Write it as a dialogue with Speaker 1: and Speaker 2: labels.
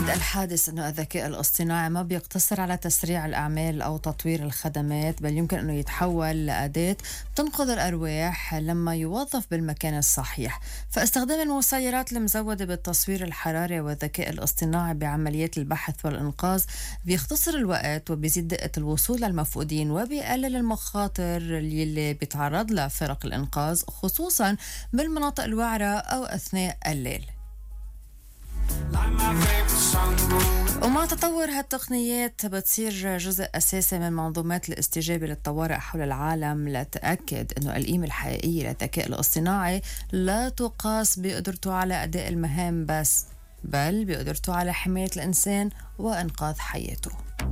Speaker 1: بيؤكد الحادث أنه الذكاء الاصطناعي ما بيقتصر على تسريع الأعمال أو تطوير الخدمات، بل يمكن أنه يتحول لأداة تنقذ الأرواح لما يوظف بالمكان الصحيح. فاستخدام المسيرات المزودة بالتصوير الحراري والذكاء الاصطناعي بعمليات البحث والإنقاذ بيختصر الوقت وبيزيد دقة الوصول للمفقودين وبيقلل المخاطر اللي بيتعرض لها فرق الإنقاذ، خصوصا بالمناطق الوعرة أو أثناء الليل. ومع تطور هالتقنيات بتصير جزء أساسي من منظومات الاستجابة للطوارئ حول العالم، لتأكد أنه القيمة الحقيقية للذكاء الاصطناعي لا تقاس بقدرته على أداء المهام بس، بل بقدرته على حماية الإنسان وإنقاذ حياته.